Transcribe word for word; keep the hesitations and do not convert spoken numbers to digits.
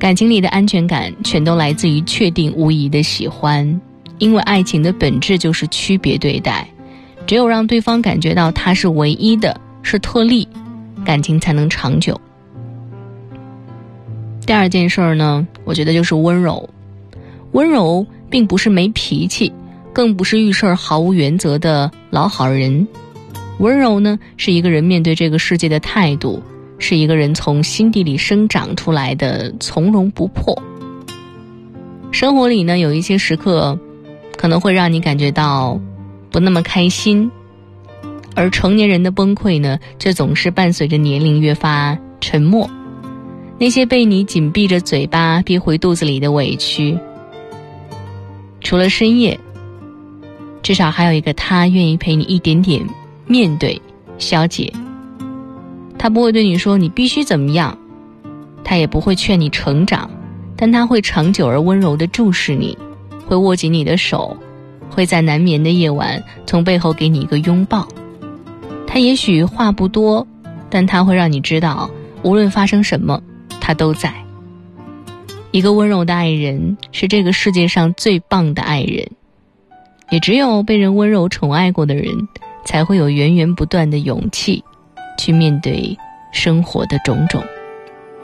感情里的安全感全都来自于确定无疑的喜欢，因为爱情的本质就是区别对待，只有让对方感觉到他是唯一的，是特例，感情才能长久。第二件事呢，我觉得就是温柔。温柔并不是没脾气，更不是遇事毫无原则的老好人。温柔呢，是一个人面对这个世界的态度，是一个人从心底里生长出来的从容不迫。生活里呢，有一些时刻可能会让你感觉到不那么开心，而成年人的崩溃呢，却总是伴随着年龄越发沉默。那些被你紧闭着嘴巴憋回肚子里的委屈，除了深夜，至少还有一个他愿意陪你一点点面对消解。他不会对你说你必须怎么样，他也不会劝你成长，但他会长久而温柔地注视你，会握紧你的手，会在难眠的夜晚从背后给你一个拥抱。他也许话不多，但他会让你知道无论发生什么他都在。一个温柔的爱人是这个世界上最棒的爱人，也只有被人温柔宠爱过的人，才会有源源不断的勇气去面对生活的种种。